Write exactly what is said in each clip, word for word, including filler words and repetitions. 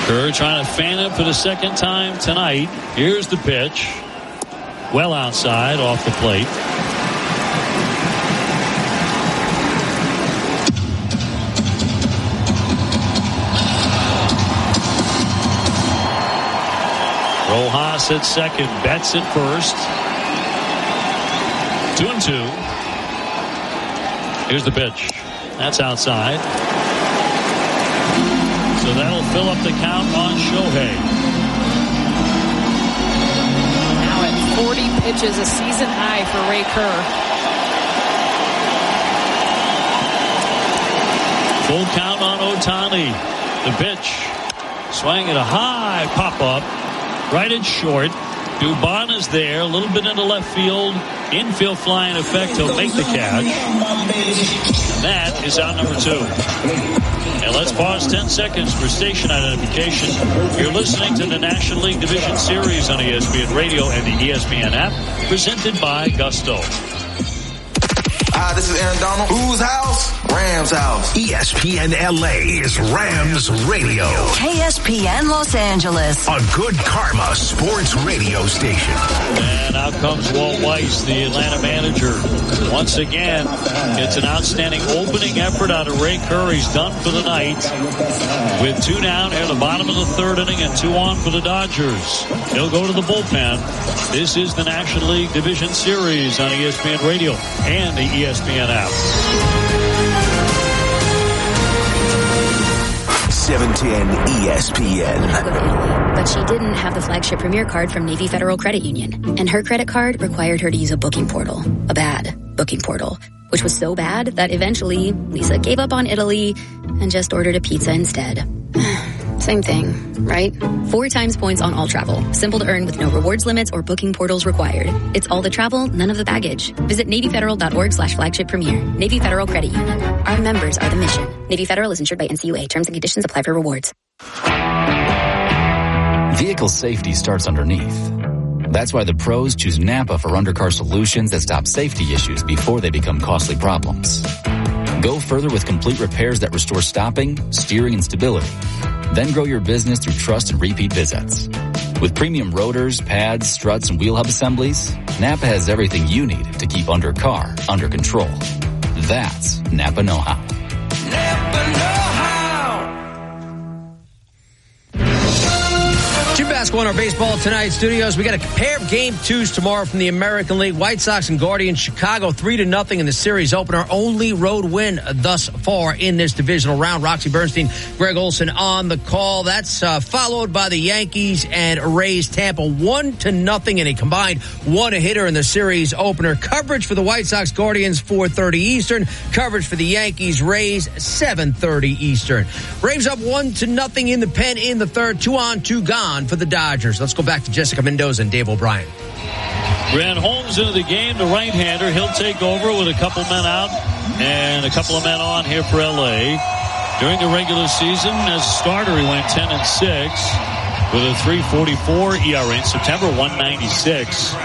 Kerr trying to fan it for the second time tonight. Here's the pitch. Well outside, off the plate. Rojas at second, Betts at first. Two and two. Here's the pitch. That's outside. So that'll fill up the count on Shohei. Now at forty pitches, a season high for Ray Kerr. Full count on Ohtani. The pitch. Swing at a high pop-up. Right at short. Dubon is there. A little bit into left field. Infield flying effect. He'll make the catch. And that is out number two. And let's pause ten seconds for station identification. You're listening to the National League Division Series on E S P N Radio and the E S P N app, presented by Gusto. Hi, this is Aaron Donald. Whose house? Rams house. E S P N L A is Rams Radio. K S P N Los Angeles. A good karma sports radio station. And out comes Walt Weiss, the Atlanta manager. Once again, it's an outstanding opening effort out of Ray Kerr. He's done for the night with two down here at the bottom of the third inning and two on for the Dodgers. He'll go to the bullpen. This is the National League Division Series on E S P N Radio and the E S P N app. seven ten E S P N. I'll go to Italy, but she didn't have the flagship Premier card from Navy Federal Credit Union. And her credit card required her to use a booking portal. A bad booking portal. Which was so bad that eventually Lisa gave up on Italy and just ordered a pizza instead. Same thing, right? Four times points on all travel. Simple to earn with no rewards limits or booking portals required. It's all the travel, none of the baggage. Visit NavyFederal.org slash flagship premier. Navy Federal Credit Union. Our members are the mission. Navy Federal is insured by N C U A. Terms and conditions apply for rewards. Vehicle safety starts underneath. That's why the pros choose Napa for undercar solutions that stop safety issues before they become costly problems. Go further with complete repairs that restore stopping, steering, and stability. Then grow your business through trust and repeat visits. With premium rotors, pads, struts, and wheel hub assemblies, Napa has everything you need to keep undercar under control. That's Napa know-how. Napa know-how. Jim Basketball in our baseball tonight studios. We got a pair of game twos tomorrow from the American League. White Sox and Guardians. Chicago three to nothing in the series opener. Only road win thus far in this divisional round. Roxy Bernstein, Greg Olson on the call. That's uh, followed by the Yankees and Rays. Tampa one to nothing in a combined one hitter in the series opener. Coverage for the White Sox Guardians four thirty Eastern. Coverage for the Yankees Rays seven thirty Eastern. Braves up one to nothing in the pen in the third. Two on, two gone for the Dodgers. Let's go back to Jessica Mendoza and Dave O'Brien. Grant Holmes into the game, the right-hander. He'll take over with a couple men out and a couple of men on here for L A. During the regular season, as a starter, he went ten and six with a three forty-four E R A in September, one ninety-six.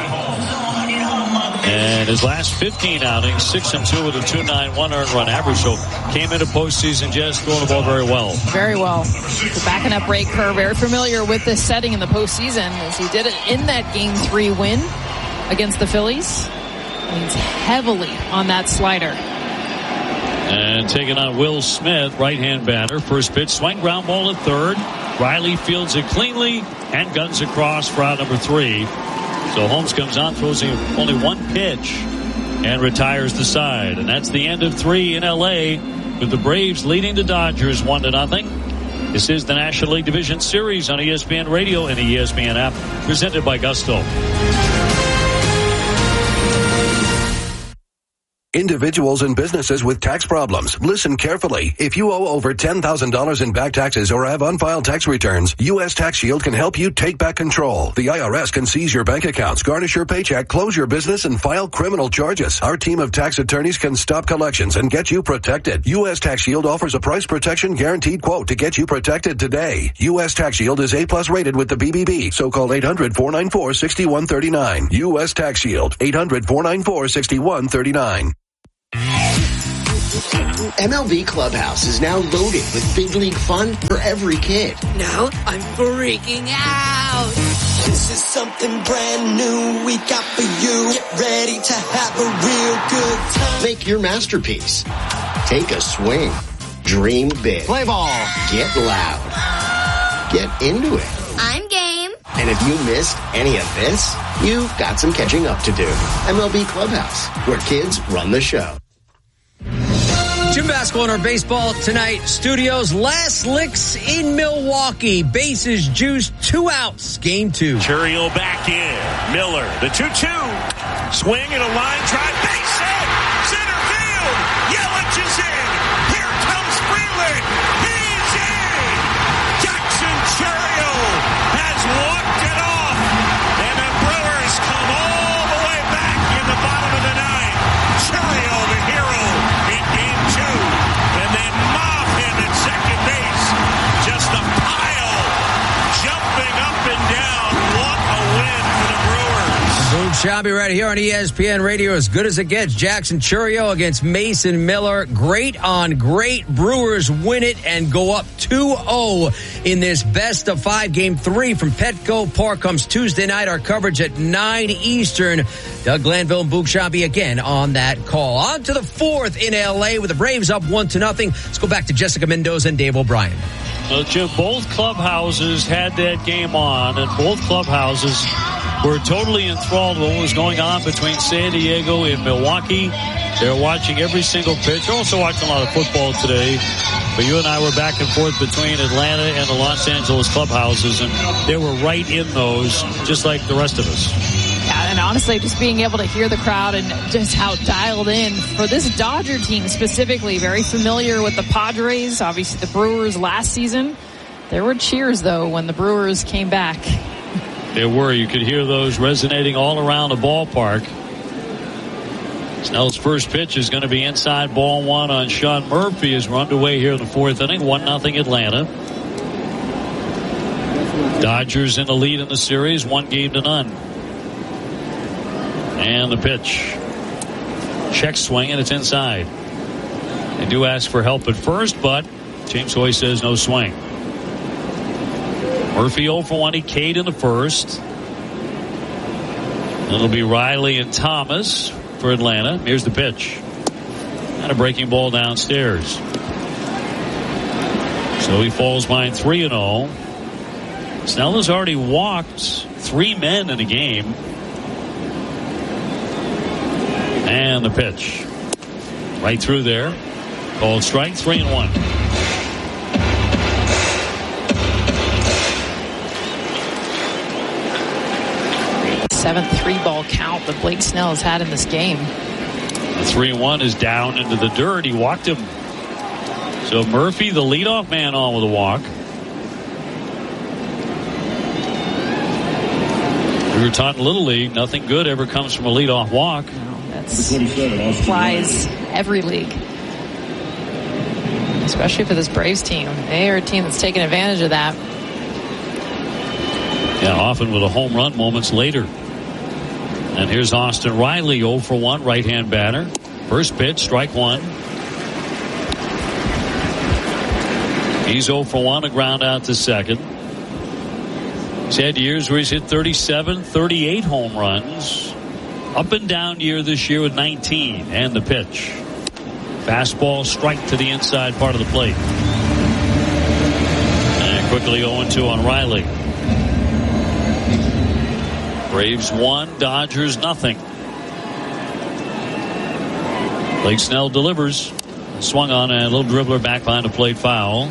And his last fifteen outings, six and two with a two ninety-one earned run average. So came into postseason just throwing the ball very well. Very well. So backing up Ray Kerr, very familiar with this setting in the postseason as he did it in that game three win against the Phillies. Leans heavily on that slider. And taking on Will Smith, right-hand batter. First pitch, swing, ground ball at third. Riley fields it cleanly and guns across for out number three. So Holmes comes on, throws only one pitch, and retires the side. And that's the end of three in L A, with the Braves leading the Dodgers one to nothing. This is the National League Division Series on E S P N Radio and the E S P N app, presented by Gusto. Individuals and businesses with tax problems. Listen carefully. If you owe over ten thousand dollars in back taxes or have unfiled tax returns, U S Tax Shield can help you take back control. The I R S can seize your bank accounts, garnish your paycheck, close your business, and file criminal charges. Our team of tax attorneys can stop collections and get you protected. U S Tax Shield offers a price protection guaranteed quote to get you protected today. U S Tax Shield is A plus rated with the B B B, so call eight hundred, four nine four, six one three nine. U S Tax Shield, eight hundred, four nine four, six one three nine. M L B Clubhouse is now loaded with big league fun for every kid. Now I'm freaking out. This is something brand new we got for you. Get ready to have a real good time. Make your masterpiece. Take a swing. Dream big. Play ball. Get loud. Get into it. I'm game. And if you missed any of this, you've got some catching up to do. M L B Clubhouse, where kids run the show. Gym basketball in our baseball tonight studios. Last licks in Milwaukee. Bases juiced, two outs. Game two. Churiel back in. Miller, the two two. Swing and a line drive. Base hit. Center field. Yelich is in. Here comes Freeland. He's in. Jackson Churiel has walked it off. And the Brewers come all the way back in the bottom of the ninth. Churiel, the hero, in game two. And then mob him at second base. Just a pile jumping up and down. What a win for the Brewers. Boog Sciambi right here on E S P N Radio. As good as it gets. Jackson Churiel against Mason Miller. Great on great. Brewers win it and go up two oh in this best of five game three from Petco Park. Comes Tuesday night. Our coverage at nine Eastern. Doug Glanville and Boog Sciambi again on that call. On to the fourth in L A with the Braves up one to nothing. Let's go back to Jessica Mendoza and Dave O'Brien. Well, Jim, both clubhouses had that game on, and both clubhouses were totally enthralled with what was going on between San Diego and Milwaukee. They're watching every single pitch. They're also watching a lot of football today. But you and I were back and forth between Atlanta and the Los Angeles clubhouses, and they were right in those, just like the rest of us. Yeah, and honestly, just being able to hear the crowd and just how dialed in for this Dodger team specifically, very familiar with the Padres, obviously the Brewers last season. There were cheers, though, when the Brewers came back. There were. You could hear those resonating all around the ballpark. Snell's first pitch is going to be inside ball one on Sean Murphy as we're underway here in the fourth inning. one nothing Atlanta. Dodgers in the lead in the series, one game to none. And the pitch. Check swing, and it's inside. They do ask for help at first, but James Hoy says no swing. Murphy oh for one. He K'd in the first. It'll be Riley and Thomas for Atlanta. Here's the pitch. And a breaking ball downstairs. So he falls behind three and oh. Snell has already walked three men in a game. And the pitch. Right through there. Called strike, three and one. Seventh three ball count that Blake Snell has had in this game. The three one is down into the dirt. He walked him. So Murphy, the leadoff man, on with a walk. We were taught in Little League, nothing good ever comes from a leadoff walk. No, that's flies every league. Especially for this Braves team. They are a team that's taking advantage of that. Yeah, often with a home run moments later. And here's Austin Riley, oh for one, right-hand batter. First pitch, strike one. He's oh for one, a ground out to second. He's had years where he's hit thirty-seven, thirty-eight home runs. Up and down year this year with nineteen. And the pitch. Fastball, strike to the inside part of the plate. And quickly oh and two on Riley. Braves one, Dodgers nothing. Blake Snell delivers. Swung on a little dribbler back behind a plate foul.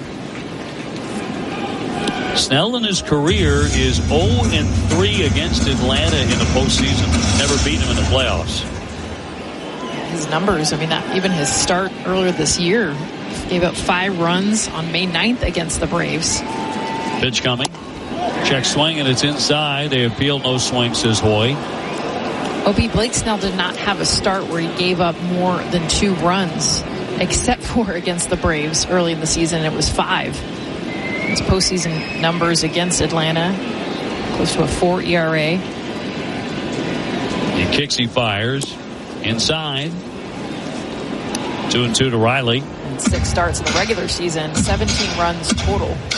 Snell in his career is oh and three against Atlanta in the postseason. Never beat him in the playoffs. His numbers, I mean, that, even his start earlier this year, gave up five runs on May ninth against the Braves. Pitch coming. Check swing, and it's inside. They appeal, no swing, says Hoy. O B, Blake Snell did not have a start where he gave up more than two runs, except for against the Braves early in the season. It was five. His postseason numbers against Atlanta, close to a four E R A. He kicks, he fires. Inside. Two and two to Riley. And six starts in the regular season, seventeen runs total.